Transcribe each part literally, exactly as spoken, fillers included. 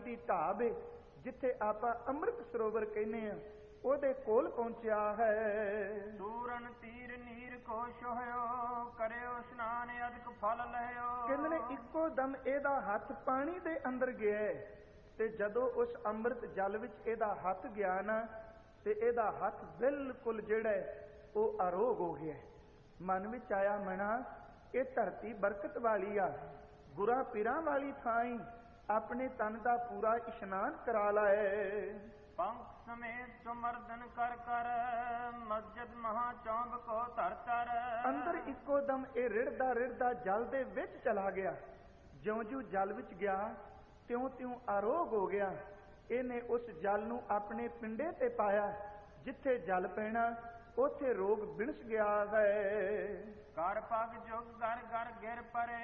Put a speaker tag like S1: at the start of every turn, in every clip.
S1: ਦੀ ਢਾਬ ਏ, ਜਿੱਥੇ ਆਪਾਂ ਅੰਮ੍ਰਿਤ ਸਰੋਵਰ ਕਹਿੰਦੇ ਆ, ਉਹਦੇ ਕੋਲ ਪਹੁੰਚਿਆ ਹੈ।
S2: ਸੂਰਨ ਤੀਰ ਨੀਰ ਕੋ ਛੋਹਿਓ, ਕਰਿਓ ਇਸ਼ਨਾਨ ਅਦਿਕ ਫਲ ਲਹਿਓ।
S1: ਕਹਿੰਦੇ ਨੇ ਇੱਕੋ ਦਮ ਇਹਦਾ ਹੱਥ ਪਾਣੀ ਦੇ ਅੰਦਰ ਗਿਆ, ਤੇ ਜਦੋਂ ਉਸ ਅੰਮ੍ਰਿਤ ਜਲ ਵਿੱਚ ਇਹਦਾ ਹੱਥ ਗਿਆ ਨਾ, ਤੇ ਇਹਦਾ ਹੱਥ ਬਿਲਕੁਲ ਜਿਹੜਾ ਉਹ ਅਰੋਗ ਹੋ ਗਿਆ। ਮਨ ਵਿੱਚ ਆਇਆ, ਮਨਾ ਇਹ ਧਰਤੀ ਬਰਕਤ ਵਾਲੀ ਆ, ਗੁਰਾਂ ਪੀਰਾਂ ਵਾਲੀ ਥਾਂ ਹੀ ਆਪਣੇ ਤਨ ਦਾ ਪੂਰਾ ਇਸ਼ਨਾਨ ਕਰਾ ਲਾਏ।
S2: ਪੰਖ ਸਮੇਤ ਸੁਮਰਦਨ ਕਰ ਕਰ, ਮਸਜਿਦ ਮਹਾ ਚੌਂਬ ਕੋ ਧਰ ਧਰ।
S1: ਅੰਦਰ ਇੱਕੋ ਦਮ ਇਹ ਰਿੜਦਾ ਰਿੜਦਾ ਜਲ ਦੇ ਵਿੱਚ ਚਲਾ ਗਿਆ। ਜਿਉਂ ਜਿਉਂ ਜਲ ਵਿੱਚ ਗਿਆ, ਤਿਉਂ ਤਿਉਂ ਅਰੋਗ ਹੋ ਗਿਆ। ਇਹਨੇ ਉਸ ਜਲ ਨੂੰ ਆਪਣੇ ਪਿੰਡੇ ਤੇ ਪਾਇਆ, ਜਿੱਥੇ ਜਲ ਪੈਣਾ ਉੱਥੇ ਰੋਗ ਬਿਨਸ ਗਿਆ ਹੈ।
S2: ਕਰ ਪਗ ਜੁਗ ਗਰ ਗਰ ਗਿਰ ਪਰੇ,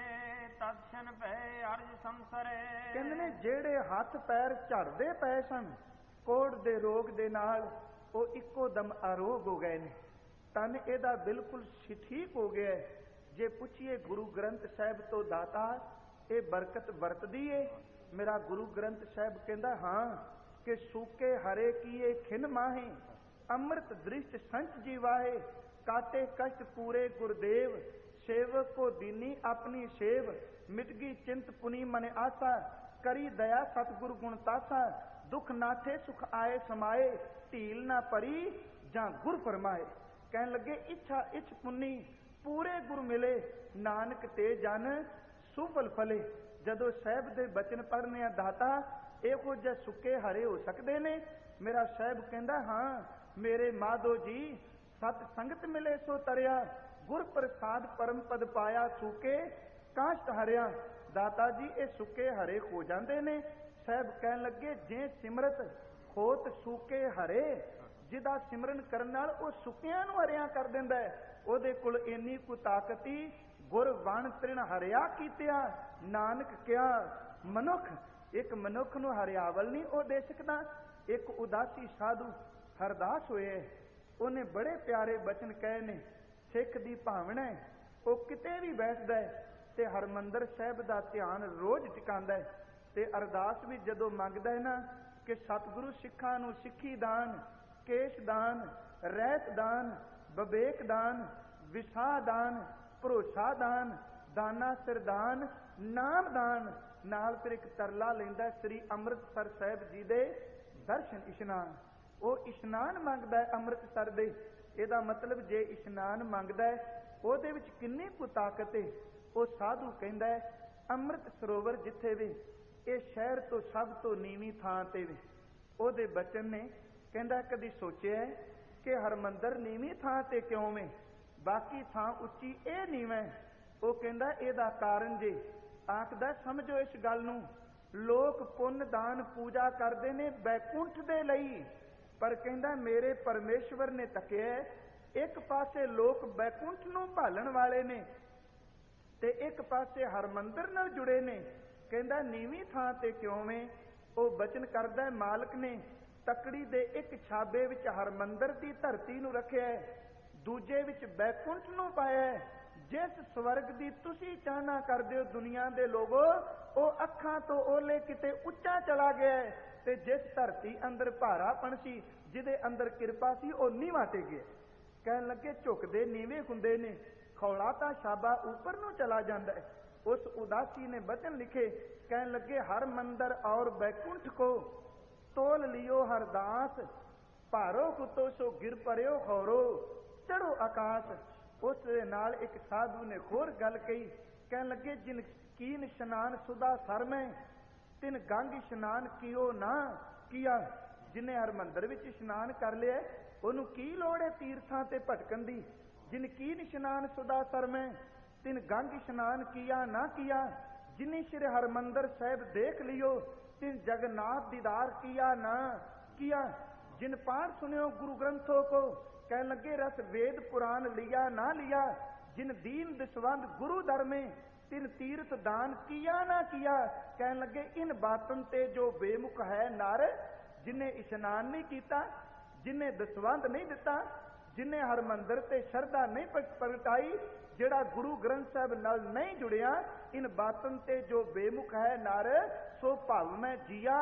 S2: ਤਤਸ਼ਨ ਭੈ ਅਰਜ ਸੰਸਰੇ।
S1: ਕਹਿੰਦੇ ਨੇ ਜਿਹੜੇ ਹੱਥ ਪੈਰ ਝੜਦੇ ਪਏ ਸਨ ਕੋੜ ਦੇ ਰੋਗ ਦੇ ਨਾਲ, ਉਹ ਇੱਕੋ ਦਮ ਅਰੋਗ ਹੋ ਗਏ ਨੇ। ਤਨ ਇਹਦਾ ਬਿਲਕੁਲ ਠੀਕ ਹੋ ਗਿਆ। ਜੇ ਪੁੱਛੀਏ ਗੁਰੂ ਗ੍ਰੰਥ ਸਾਹਿਬ ਤੋਂ, ਦਾਤਾ ਇਹ ਬਰਕਤ ਵਰਤਦੀ ਏ? ਮੇਰਾ ਗੁਰੂ ਗ੍ਰੰਥ ਸਾਹਿਬ ਕਹਿੰਦਾ ਹਾਂ, ਕਿ ਸੂਕੇ ਹਰੇ ਕੀਏ ਖਿਨ ਮਾਹੇ, ਅੰਮ੍ਰਿਤ ਦ੍ਰਿਸ਼ਟ ਸੰਚ ਜੀਵਾਏ, ਕਾਟੇ ਕਸ਼ਟ ਪੂਰੇ ਗੁਰਦੇਵ, ਸੇਵਕ ਕੋ ਦੀਨੀ ਆਪਣੀ ਸੇਵ, ਮਿਟ ਗਈ ਚਿੰਤ ਪੁਨੀ ਮਨ ਆਸਾ, ਕਰੀ ਦਇਆ ਸਤਿਗੁਰ ਗੁਣ ਤਾਸਾ, ਦੁਖ ਨਾਥੇ ਸੁਖ ਆਏ ਸਮਾਏ, ਢੀਲ ਨਾ ਪਰੀ ਜਾਂ ਗੁਰ ਫਰਮਾਏ। ਕਹਿਣ ਲੱਗੇ ਇੱਛਾ ਇੱਛ ਪੁੰਨੀ ਪੂਰੇ ਗੁਰ ਮਿਲੇ, ਨਾਨਕ ਤੇ ਜਨ ਸੁਫਲ ਫਲੇ। ਜਦੋਂ ਸਾਹਿਬ ਦੇ ਬਚਨ ਪੜ੍ਹਨੇ ਆ ਦਾਤਾ, ਇਹੋ ਜਿਹੇ ਸੁੱਕੇ ਹਰੇ ਹੋ ਸਕਦੇ ਨੇ? ਮੇਰਾ ਸਾਹਿਬ ਕਹਿੰਦਾ ਹਾਂ, ਮੇਰੇ ਮਾਧੋ ਜੀ ਸਤ ਸੰਗਤ ਮਿਲੇ ਸੋ ਤਰਿਆ, ਗੁਰ ਪ੍ਰਸਾਦ ਪਰਮ ਪਦ ਪਾਇਆ, ਸੂਕੇ ਕਾਸ਼ਟ ਹਰਿਆ। ਦਾਤਾ ਜੀ ਇਹ ਸੁੱਕੇ ਹਰੇ ਹੋ ਜਾਂਦੇ ਨੇ। ਸਾਹਿਬ ਕਹਿਣ ਲੱਗੇ ਜੇ ਸਿਮਰਤ ਹੋਤ ਸੂਕੇ ਹਰੇ, ਜਿਹਦਾ ਸਿਮਰਨ ਕਰਨ ਨਾਲ ਉਹ ਸੁੱਕਿਆਂ ਨੂੰ ਹਰਿਆ ਕਰ ਦਿੰਦਾ ਹੈ, ਉਹਦੇ ਕੋਲ ਇੰਨੀ ਕੁ ਤਾਕਤ ਹੀ ਗੁਰ ਵਣ ਤ੍ਰਿਣ ਹਰਿਆ ਕੀਤਿਆ। ਨਾਨਕ ਕਿਹਾ ਮਨੁੱਖ, ਇੱਕ ਮਨੁੱਖ ਨੂੰ ਹਰਿਆਵਲ ਨਹੀਂ ਉਹ ਦੇ ਸਕਦਾ। ਇੱਕ ਉਦਾਸੀ ਸਾਧੂ ਹਰਦਾਸ ਹੋਏ, ਉਹਨੇ ਬੜੇ ਪਿਆਰੇ ਬਚਨ ਕਹੇ ਨੇ। ਸਿੱਖ ਦੀ ਭਾਵਨਾ ਹੈ, ਉਹ ਕਿਤੇ ਵੀ ਬੈਠਦਾ ਹੈ ਤੇ ਹਰਮੰਦਰ ਸਾਹਿਬ ਦਾ ਧਿਆਨ ਰੋਜ਼ ਟਿਕਾਉਂਦਾ ਹੈ, ਤੇ ਅਰਦਾਸ ਵੀ ਜਦੋਂ ਮੰਗਦਾ ਹੈ ਨਾ, ਕਿ ਸਤਿਗੁਰੂ ਸਿੱਖਾਂ ਨੂੰ ਸਿੱਖੀ ਦਾਨ, ਕੇਸ਼ ਦਾਨ, ਰਹਿਤ ਦਾਨ, ਵਿਵੇਕ ਦਾਨ, ਵਿਸਾਹ ਦਾਨ, ਭਰੋਸਾ ਦਾਨ, ਦਾਨਾ ਸਿਰਦਾਨ, ਨਾਮ ਦਾਨ। ਨਾਲ ਫਿਰ ਇੱਕ ਤਰਲਾ ਲੈਂਦਾ ਸ੍ਰੀ ਅੰਮ੍ਰਿਤਸਰ ਸਾਹਿਬ ਜੀ ਦੇ ਦਰਸ਼ਨ ਇਸ਼ਨਾਨ। ਉਹ ਇਸ਼ਨਾਨ ਮੰਗਦਾ ਹੈ ਅੰਮ੍ਰਿਤਸਰ ਦੇ। ਇਹਦਾ ਮਤਲਬ ਜੇ ਇਸ਼ਨਾਨ ਮੰਗਦਾ ਹੈ ਉਹਦੇ ਵਿੱਚ ਕਿੰਨੀ ਕੁ ਤਾਕਤ ਹੈ। ਉਹ ਸਾਧੂ ਕਹਿੰਦਾ ਹੈ ਅੰਮ੍ਰਿਤ ਸਰੋਵਰ ਜਿੱਥੇ ਵੀ, ਇਹ ਸ਼ਹਿਰ ਤੋਂ ਸਭ ਤੋਂ ਨੀਵੀਂ ਥਾਂ ਤੇ ਵੀ। ਉਹਦੇ ਬਚਨ ਨੇ, ਕਹਿੰਦਾ ਕਦੀ ਸੋਚਿਆ ਕਿ ਹਰਮੰਦਰ ਨੀਵੀਂ ਥਾਂ ਤੇ ਕਿਉਂ ਵੇ, ਬਾਕੀ ਥਾਂ ਉੱਚੀ, ਇਹ ਨੀਵਾਂ? ਉਹ ਕਹਿੰਦਾ ਇਹਦਾ ਕਾਰਨ ਜੇ, ਆਖਦਾ ਸਮਝੋ ਇਸ ਗੱਲ ਨੂੰ, ਲੋਕ ਪੁੰਨ ਦਾਨ ਪੂਜਾ ਕਰਦੇ ਨੇ ਬੈਕੁੰਠ ਦੇ ਲਈ, ਪਰ ਕਹਿੰਦਾ ਮੇਰੇ ਪਰਮੇਸ਼ਵਰ ਨੇ ਤੱਕਿਆ, ਇੱਕ ਪਾਸੇ ਲੋਕ ਬੈਕੁੰਠ ਨੂੰ ਭਾਲਣ ਵਾਲੇ ਨੇ ਤੇ ਇੱਕ ਪਾਸੇ ਹਰਮੰਦਰ ਨਾਲ ਜੁੜੇ ਨੇ। ਕਹਿੰਦਾ ਨੀਵੀਂ ਥਾਂ ਤੇ ਕਿਉਂ ਵੇ? ਉਹ ਬਚਨ ਕਰਦਾ ਮਾਲਕ ਨੇ ਤਕੜੀ ਦੇ ਇੱਕ ਛਾਬੇ ਵਿੱਚ ਹਰਮੰਦਰ ਦੀ ਧਰਤੀ ਨੂੰ ਰੱਖਿਆ, ਦੂਜੇ ਵਿੱਚ ਬੈਕੁੰਠ ਨੂੰ ਪਾਇਆ। ਜਿਸ ਸਵਰਗ ਦੀ ਤੁਸੀਂ ਚਾਹਨਾ ਕਰਦੇ ਹੋ ਦੁਨੀਆ ਦੇ ਲੋਗੋ, ਉਹ ਅੱਖਾਂ ਤੋਂ ਓਲੇ ਕਿਤੇ ਉੱਚਾ ਚਲਾ ਗਿਆ, ਤੇ ਜਿਸ ਧਰਤੀ ਅੰਦਰ ਭਾਰਾਪਣ ਸੀ, ਜਿਹਦੇ ਅੰਦਰ ਕਿਰਪਾ ਸੀ, ਉਹ ਨੀਵਾਂ ਤੇ ਗਿਆ। ਕਹਿਣ ਲੱਗੇ ਝੁਕਦੇ ਨੀਵੇਂ ਹੁੰਦੇ ਨੇ, ਖੌਲਾ ਤਾਂ ਛਾਬਾ ਉੱਪਰ ਨੂੰ ਚਲਾ ਜਾਂਦਾ ਹੈ। ਉਸ ਉਦਾਸੀ ਨੇ ਬਚਨ ਲਿਖੇ, ਕਹਿਣ ਲੱਗੇ ਹਰ ਮੰਦਰ ਔਰ ਬੈਕੁੰਠ ਕੋ ਤੋਲ ਲਿਓ ਹਰਦਾਸ, ਭਾਰੋ ਕੁੱਤੋ ਸੋ ਗਿਰ ਪਰਿਓ ਖੌਰੋ, ਚੜੋ ਆਕਾਸ਼। ਉਸ ਦੇ ਨਾਲ ਇੱਕ ਸਾਧੂ ਨੇ ਹੋਰ ਗੱਲ ਕਹੀ, ਕਹਿਣ ਲੱਗੇ ਜਿਨ ਕੀਨ ਇਸ਼ਨਾਨ ਸੁਦਾ ਸਰ ਮੈਂ, ਤਿਨ ਗੰਗ ਇਸ਼ਨਾਨ ਕੀਓ ਨਾ ਕੀਆ। ਜਿਹਨੇ ਹਰਮੰਦਰ ਵਿੱਚ ਇਸ਼ਨਾਨ ਕਰ ਲਿਆ, ਉਹਨੂੰ ਕੀ ਲੋੜ ਹੈ ਤੀਰਥਾਂ ਤੇ ਭਟਕਣ ਦੀ। ਜਿਨ ਕੀਨ ਇਸ਼ਨਾਨ ਸੁਦਾ ਸਰ ਮੈਂ, ਤਿਨ ਗੰਗ ਇਸ਼ਨਾਨ ਕੀਆ ਨਾ ਕੀਆ। ਜਿਨੀ ਸ਼੍ਰੀ ਹਰਮੰਦਰ ਸਾਹਿਬ ਦੇਖ ਲਿਓ, ਤਿਨ जगन्नाथ दीदार किया ना किया। जिन पाठ सुनियो गुरु ग्रंथों को, कह लगे रस वेद पुराण लिया ना लिया। जिन दीन दिसवंद गुरु दर में, तिन तीर्थ दान किया ना किया। कह लगे इन बातन ते जो बेमुख है नर, जिन्हें इशनान नहीं किया, जिन्हें दसवंद नहीं दिता, जिन्हें हरमंदर ते शरदा नहीं प्रगटाई, जेड़ा गुरु ग्रंथ साहब नाल नहीं जुड़िया, इन बातन ते जो बेमुख है नर, सो भव में जिया